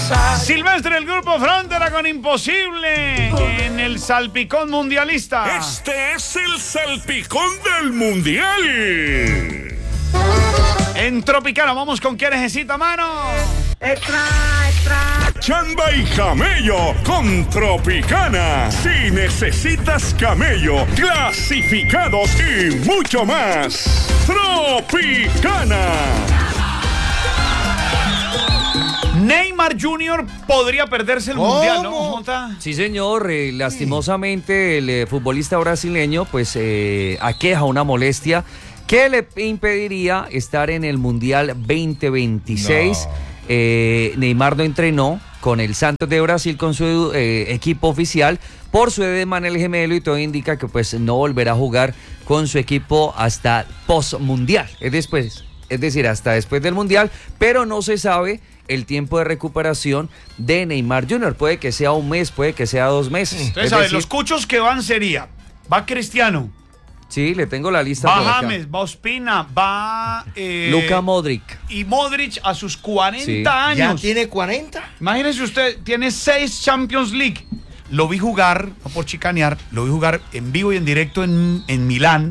Silvestre, el grupo Frontera con Imposible en el Salpicón Mundialista. Este es el Salpicón del Mundial. En Tropicana, vamos con quien necesita mano. Extra. Chamba y camello con Tropicana. Si necesitas camello, clasificados y mucho más. Tropicana. Neymar Jr. podría perderse el Mundial, ¿no, Jota? Sí, señor. Lastimosamente, el futbolista brasileño, pues, aqueja una molestia que le impediría estar en el Mundial 2026. Neymar no entrenó con el Santos de Brasil, con su equipo oficial, por su edema en el gemelo, y todo indica que pues no volverá a jugar con su equipo hasta post-mundial, es decir, hasta después del Mundial, pero no se sabe el tiempo de recuperación de Neymar Jr. Puede que sea un mes, puede que sea 2 meses. Entonces, a ver, los cuchos que van sería, va Cristiano. Sí, le tengo la lista. Va James, va Ospina, va Luka Modric. Y Modric a sus 40 Sí. años. ¿Ya tiene 40? Imagínese usted, tiene 6 Champions League. Lo vi jugar, no por chicanear, lo vi jugar en vivo y en directo en Milán.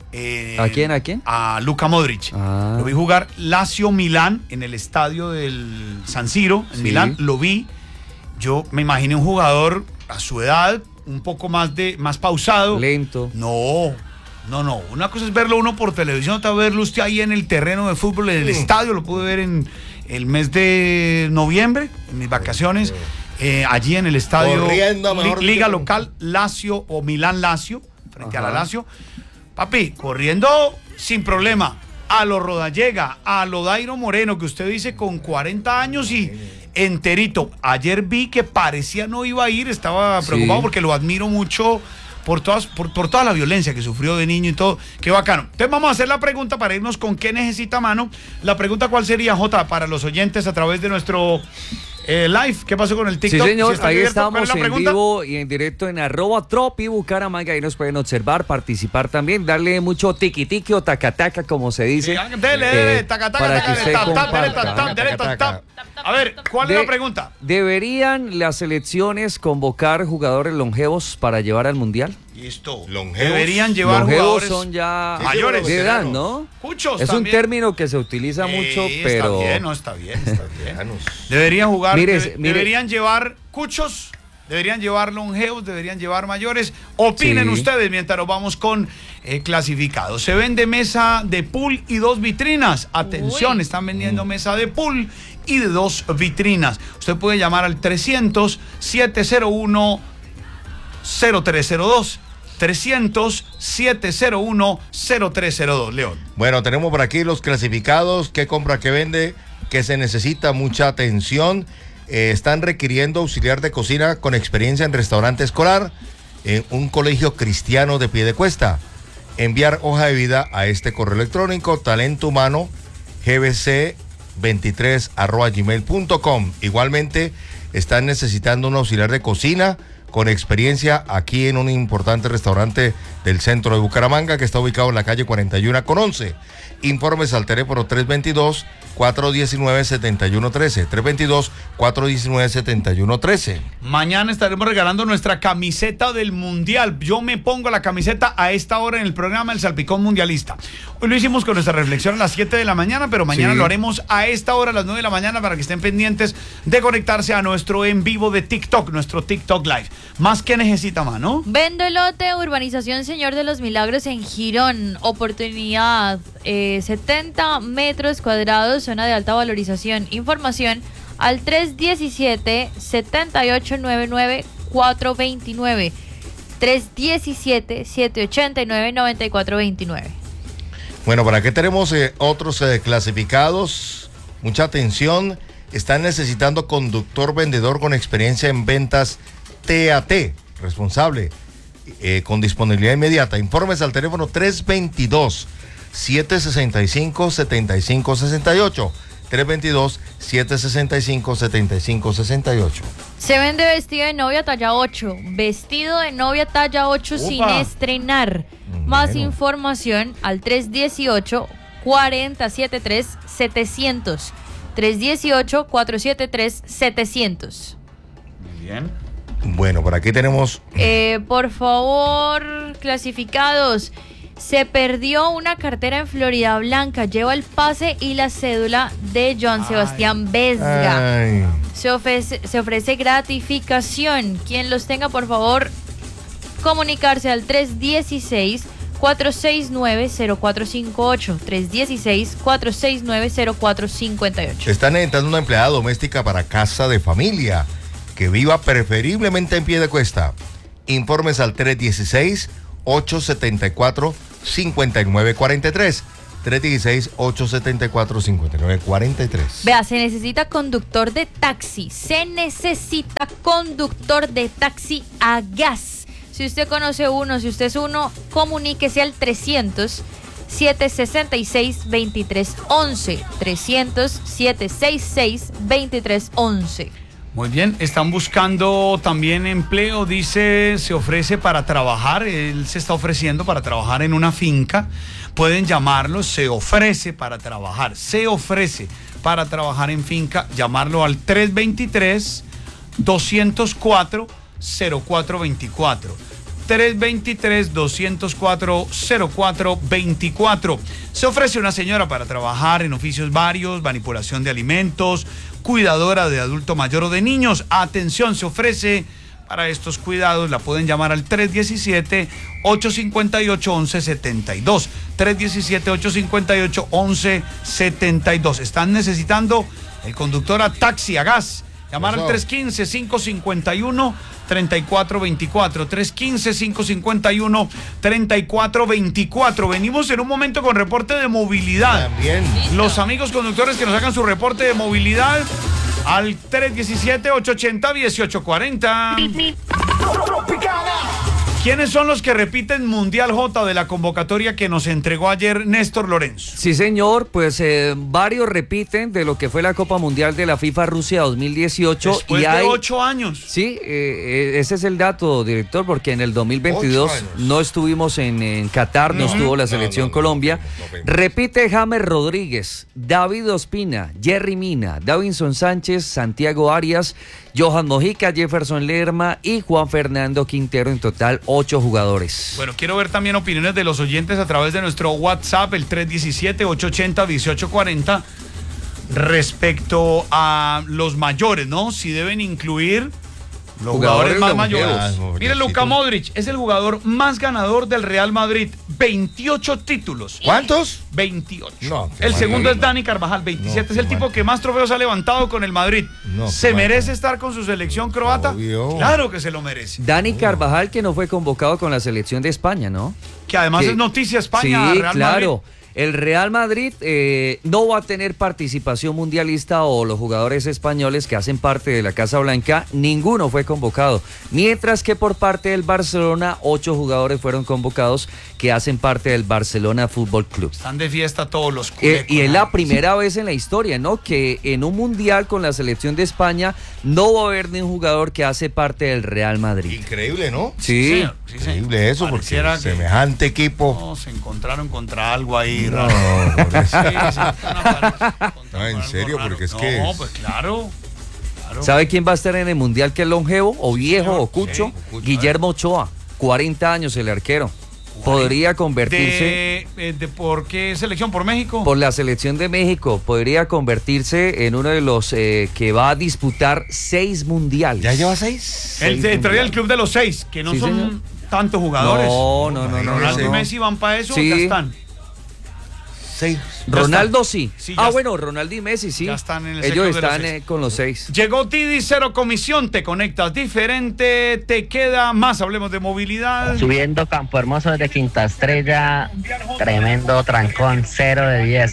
¿A quién? A Luka Modric. Lo vi jugar Lazio Milán en el estadio del San Siro, en Milán. Lo vi. Yo me imaginé un jugador a su edad, un poco más pausado. Lento. No. Una cosa es verlo uno por televisión, otra verlo usted ahí en el terreno de fútbol, en el estadio. Lo pude ver en el mes de noviembre, en mis vacaciones, allí en el estadio Liga Local Lazio o Milán Lazio, frente a la Lazio. Papi, corriendo sin problema. A lo Rodallega, a lo Dairo Moreno, que usted dice con 40 años y enterito. Ayer vi que parecía no iba a ir, estaba preocupado porque lo admiro mucho por toda la violencia que sufrió de niño y todo. Qué bacano. Entonces vamos a hacer la pregunta para irnos con qué necesita mano. La pregunta, ¿cuál sería, Jota, para los oyentes a través de nuestro live? ¿Qué pasó con el TikTok? Sí, señor, ahí abierto, estamos en vivo y en directo en @tropibucaramanga. Ahí nos pueden observar, participar también, darle mucho tiki-tiki o taca-taca, como se dice. Dele, taca-taca, tap. A ver, ¿cuál es la pregunta? ¿Deberían las selecciones convocar jugadores longevos para llevar al Mundial? Listo. Longevos. Deberían llevar Longevos jugadores son ya mayores de edad, ¿no? Cuchos es también. un término que se utiliza mucho, pero... Está bien. Deberían jugar, Mire. deberían llevar cuchos, deberían llevar longevos, deberían llevar mayores. Opinen ustedes mientras nos vamos con clasificados. Se vende mesa de pool y 2 vitrinas. Atención, están vendiendo mesa de pool y de 2 vitrinas. Usted puede llamar al 300-701-0302. 300-701-0302, León. Bueno, tenemos por aquí los clasificados, qué compra, qué vende, que se necesita mucha atención. Están requiriendo auxiliar de cocina con experiencia en restaurante escolar en un colegio cristiano de Piedecuesta. Enviar hoja de vida a este correo electrónico talentohumano gbc23@gmail.com. Igualmente están necesitando un auxiliar de cocina con experiencia aquí en un importante restaurante del centro de Bucaramanga que está ubicado en la calle 41 con 11. Informes al teléfono 322-419-7113. 322-419-7113. Mañana estaremos regalando nuestra camiseta del Mundial. Yo me pongo la camiseta a esta hora en el programa El Salpicón Mundialista. Hoy lo hicimos con nuestra reflexión a las 7 de la mañana, pero mañana lo haremos a esta hora, a las 9 de la mañana, para que estén pendientes de conectarse a nuestro en vivo de TikTok, nuestro TikTok Live. Más que necesita, mano. Vendo lote, urbanización Señor de los Milagros en Girón. Oportunidad, 70 metros cuadrados, zona de alta valorización. Información al 317-7899-429. 317-789-9429. Bueno, por aquí tenemos otros clasificados. Mucha atención. Están necesitando conductor vendedor con experiencia en ventas TAT, responsable, con disponibilidad inmediata. Informes al teléfono 322-765-7568. 322-765-7568. Se vende vestido de novia talla 8. Vestido de novia talla 8 sin estrenar. Más información al 318-473-700. 318-473-700. Muy bien. Bueno, por aquí tenemos... Por favor, clasificados. Se perdió una cartera en Florida Blanca. Lleva el pase y la cédula de Joan Sebastián Vesga. Ay. Se ofrece gratificación. Quien los tenga, por favor, comunicarse al 316-469-0458. 316-469-0458. Están necesitando una empleada doméstica para casa de familia que viva preferiblemente en Piedecuesta. Informes al 316-874-5943. 316-874-5943. Vea, se necesita conductor de taxi. Se necesita conductor de taxi a gas. Si usted conoce uno, si usted es uno, comuníquese al 300-766-2311. 300-766-2311. Muy bien, están buscando también empleo, dice, se ofrece para trabajar, él se está ofreciendo para trabajar en una finca, pueden llamarlo, se ofrece para trabajar en finca, llamarlo al 323-204-0424. 323-204-0424. Se ofrece una señora para trabajar en oficios varios, manipulación de alimentos, cuidadora de adulto mayor o de niños. Atención, se ofrece para estos cuidados, la pueden llamar al 317-858-1172. 317-858-1172. Están necesitando el conductor a taxi a gas. Llamar al 315-551-3424. 315-551-3424. Venimos en un momento con reporte de movilidad. También. Los amigos conductores que nos hagan su reporte de movilidad al 317-880-1840. ¿Quiénes son los que repiten Mundial J de la convocatoria que nos entregó ayer Néstor Lorenzo? Sí, señor, pues varios repiten de lo que fue la Copa Mundial de la FIFA Rusia 2018. Después de 8 años. Sí, ese es el dato, director, porque en el 2022 no estuvimos en Qatar, no estuvo la selección Colombia. Repite James Rodríguez, David Ospina, Jerry Mina, Davinson Sánchez, Santiago Arias, Johan Mojica, Jefferson Lerma y Juan Fernando Quintero, en total 8 jugadores. Bueno, quiero ver también opiniones de los oyentes a través de nuestro WhatsApp, el 317-880-1840, respecto a los mayores, ¿no? Si deben incluir los jugadores más mayores. Mire, Luka Modric es el jugador más ganador del Real Madrid, 28 títulos. ¿Cuántos? 28. No, el segundo es Dani Carvajal, 27. Es el tipo que más trofeos ha levantado con el Madrid. ¿Se merece estar con su selección croata? Obvio. Claro que se lo merece. Dani Carvajal, que no fue convocado con la selección de España, ¿no? Que además es noticia España. Sí, Real claro. Madrid. El Real Madrid no va a tener participación mundialista, o los jugadores españoles que hacen parte de la Casa Blanca, ninguno fue convocado. Mientras que por parte del Barcelona, 8 jugadores fueron convocados que hacen parte del Barcelona Fútbol Club. Están de fiesta todos los culés. Y es la primera vez en la historia, ¿no?, que en un mundial con la selección de España no va a haber ni un jugador que hace parte del Real Madrid. Increíble, ¿no? Sí, señor. Increíble eso, porque Pareciera semejante equipo. No, se encontraron contra algo ahí. No, en serio, porque es que... No, pues claro. ¿Sabe quién va a estar en el mundial que es longevo, o viejo, o cucho? Sí, Guillermo Ochoa, 40 años el arquero. Podría convertirse... ¿Por qué selección? ¿Por México? Por la selección de México. Podría convertirse en uno de los que va a disputar 6 mundiales. ¿Ya lleva 6? Él traía el club de los 6, que no Sí, son señor. tantos jugadores. No. Ronaldo y Messi van para eso, Sí. ya están. 6. Ronaldo sí. Sí, ya Bueno, Ronaldo y Messi sí. Ya están en el Ellos sector de los están 6. con los 6. Llegó Didi, cero comisión, te conectas diferente, te queda más. Hablemos de movilidad. Subiendo Campo Hermoso desde Quinta Estrella, tremendo trancón, 0 de 10,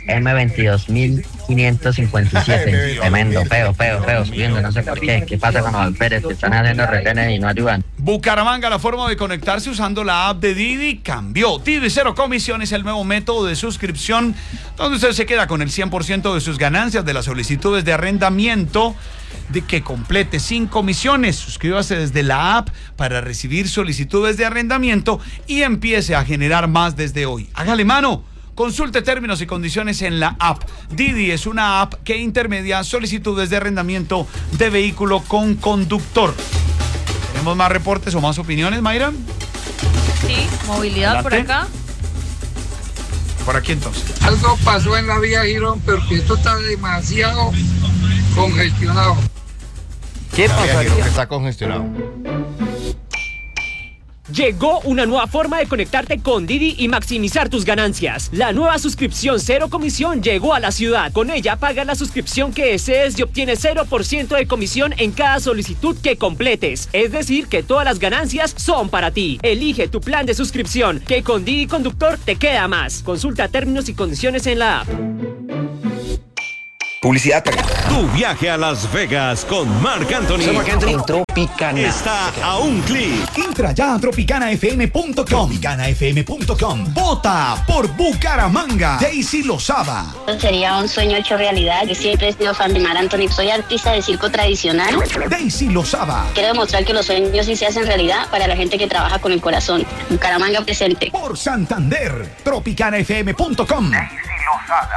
M22.557, tremendo, feo, subiendo, no sé por qué. ¿Qué pasa con los alférez que están haciendo retenes y no ayudan? Bucaramanga, la forma de conectarse usando la app de Didi cambió. Didi cero comisión es el nuevo método de suscripción donde usted se queda con el 100% de sus ganancias de las solicitudes de arrendamiento de que complete sin comisiones. Suscríbase desde la app para recibir solicitudes de arrendamiento y empiece a generar más desde hoy. Hágale mano, Consulte términos y condiciones en la app. Didi es una app que intermedia solicitudes de arrendamiento de vehículo con conductor. ¿Tenemos más reportes o más opiniones, Mayra? Sí, movilidad por acá. Por aquí entonces. Algo pasó en la vía Girón, pero que esto está demasiado congestionado. ¿Qué pasaría? Que está congestionado. Llegó una nueva forma de conectarte con Didi y maximizar tus ganancias. La nueva suscripción cero comisión llegó a la ciudad. Con ella pagas la suscripción que desees y obtienes 0% de comisión en cada solicitud que completes. Es decir, que todas las ganancias son para ti. Elige tu plan de suscripción, que con Didi Conductor te queda más. Consulta términos y condiciones en la app. Publicidad pagada. Tu viaje a Las Vegas con Marc Anthony. En Tropicana. Está a un clic. Entra ya a tropicanafm.com. Tropicanafm.com. Vota por Bucaramanga. Daisy Lozada. Sería un sueño hecho realidad. Yo siempre he sido fan de Marc Anthony. Soy artista de circo tradicional. Daisy Lozada. Quiero demostrar que los sueños sí se hacen realidad para la gente que trabaja con el corazón. Bucaramanga presente. Por Santander. Tropicanafm.com. Daisy Lozada.